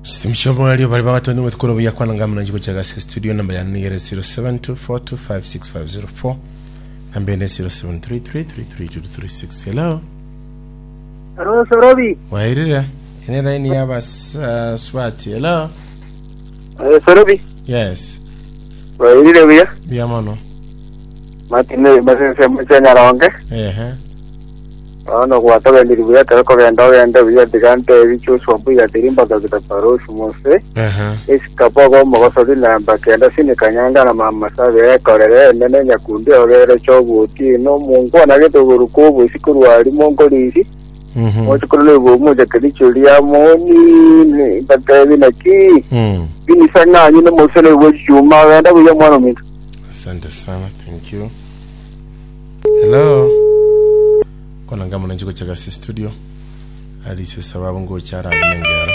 Simichomo alio bali bagatoni mwetukolo buya kwa ngam na njiko chaga studio number ya nigere 0724256504 ambe ne 0733332236. Hello. Hello Sorobi. Wairira. Ine line ya bas Swati. Hello. Sorobi. Yes. Wairira buya. Biya mono. Matine basense mchanya ronge. Ano kwa tabe ndiribuya tarako genda buya digante bicho sobuya dirimba gagita parosh mose. Iskapogo mogoso dilamba kenda sinikanyanga na mama sabe korere nene nyakundi ogere chobuti no mungu anagete gurukubu isikuru ali mongolisi. Mochukuru bo moja kadichulia moni bakabi naki. Bini sana nyine mosele wo juma wenda buya mwana mintu. Asante sana, thank you. Hello. Kona ngamo na njiko chaga studio. Alisyo sababu ngo chara menga